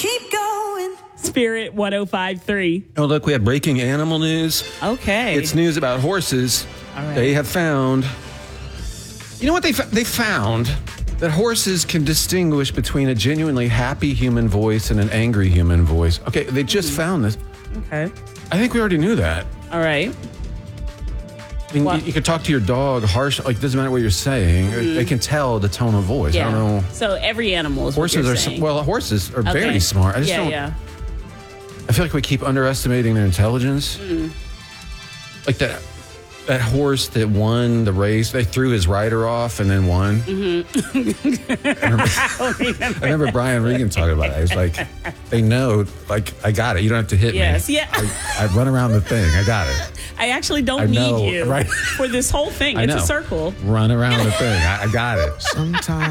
keep going. Spirit 105.3. Oh, look, we have breaking animal news. Okay. It's news about horses. All right. They have found... You know what they found? That horses can distinguish between a genuinely happy human voice and an angry human voice. Okay, they just found this. Okay. I think we already knew that. All right. I mean, you could talk to your dog harsh, like, doesn't matter what you're saying. They can tell the tone of voice. Yeah. I don't know. So every animal is Horses what you're are, saying. horses are Okay. very smart. I just don't, Yeah. I feel like we keep underestimating their intelligence. Like that horse that won the race, they threw his rider off and then won. I remember Brian Regan talking about it. He's like, they know, like, I got it. You don't have to hit Yes, me. yeah. I run around the thing. I got it. I actually don't I know, need you right? for this whole thing. I It's know. a circle. Run around the thing. I got it. Sometimes